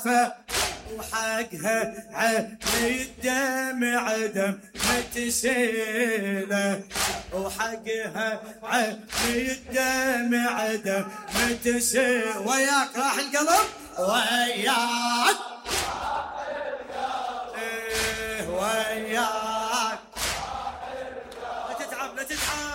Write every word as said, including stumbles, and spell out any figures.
وحقها عمي الدمع دم متسيله، وحقها عمي الدمع دم متسيله. وياك راح القلب وياك